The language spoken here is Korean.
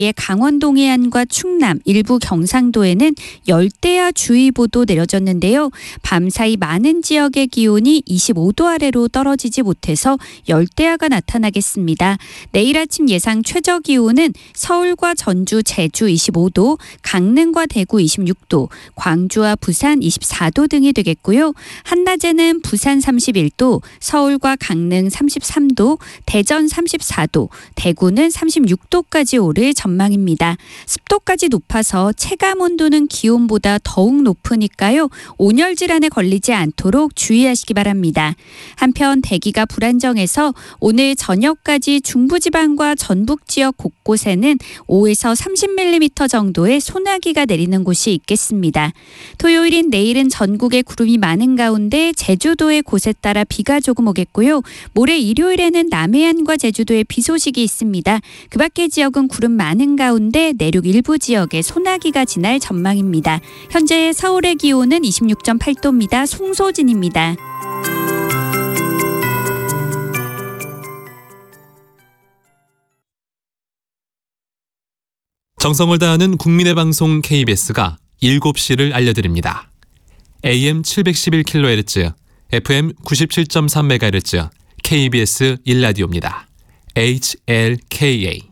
강원도 해안과 충남, 일부 경상도에는 열대야주의보도 내려졌는데요. 밤사이 많은 지역의 기온이 25도 아래로 떨어지지 못해서 열대야가 나타나겠습니다. 내일 아침 예상 최저 기온은 서울과 전주, 제주 25도, 강릉과 대구 26도, 광주와 부산 24도 등이 되겠고요. 한낮에는 부산 31도, 서울과 강릉 33도, 대전 34도, 대구는 36도까지 오를 전망입니다. 습도까지 높아서 체감 온도는 기온보다 더욱 높으니까요. 온열 질환에 걸리지 않도록 주의하시기 바랍니다. 한편 대기가 불안정해서 오늘 저녁까지 중부지방과 전북 지역 곳곳에는 5에서 30mm 정도의 소나기가 내리는 곳이 있겠습니다. 토요일인 내일은 전국에 구름이 많은 가운데 제주도의 곳에 따라 비가 조금 오겠고요. 모레 일요일에는 남해안과 제주도에 비 소식이 있습니다. 그 밖의 지역은 구름 많은 가운데 내륙 일부 지역에 소나기가 지날 전망입니다. 현재 서울의 기온은 26.8도입니다. 송소진입니다. 정성을 다하는 국민의 방송 KBS가 7시를 알려드립니다. AM 711kHz, FM 97.3MHz, KBS 1라디오입니다. HLKA